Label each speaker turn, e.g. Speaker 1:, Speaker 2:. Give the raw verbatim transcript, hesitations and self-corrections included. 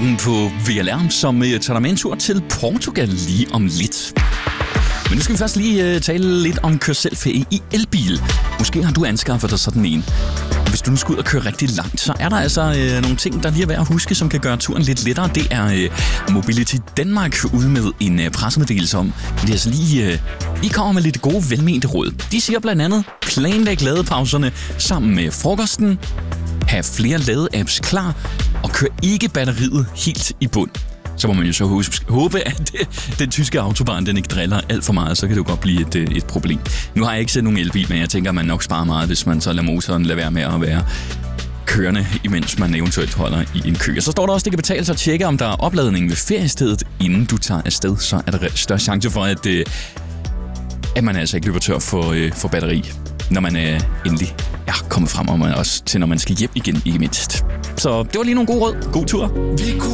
Speaker 1: starten på V L R, som tager dig med en tur til Portugal lige om lidt. Men nu skal vi først lige uh, tale lidt om kør-selv-ferie i elbil. Måske har du anskaffet dig sådan en. Hvis du nu skal ud og køre rigtig langt, så er der altså uh, nogle ting, der lige er værd at huske, som kan gøre turen lidt lettere. Det er uh, Mobility Danmark ude med en uh, pressemeddelelse om, at de altså lige, uh, lige kommer med lidt gode, velmente råd. De siger blandt andet, planlæg ladepauserne sammen med frokosten, have flere lade-apps klar, og kør ikke batteriet helt i bund. Så må man jo så håbe, at den tyske autobahn den ikke driller alt for meget, så kan det jo godt blive et, et problem. Nu har jeg ikke set nogen elbil, men jeg tænker, at man nok sparer meget, hvis man så lader motoren lade være med at være kørende, imens man eventuelt holder i en kø. Og så står der også, at det kan betale sig at tjekke, om der er opladning ved feriestedet, inden du tager afsted. Så er der større chance for, at, at man altså ikke løber tør for, for batteri, når man er endelig er kommet frem, og man også til, når man skal hjem igen, ikke mindst. Så det var lige nogle gode råd. God tur.